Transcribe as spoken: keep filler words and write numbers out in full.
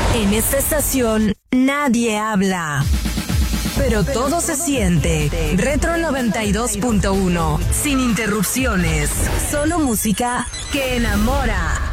En esta estación nadie habla, pero todo se siente. Retro noventa y dos punto uno, sin interrupciones, solo música que enamora.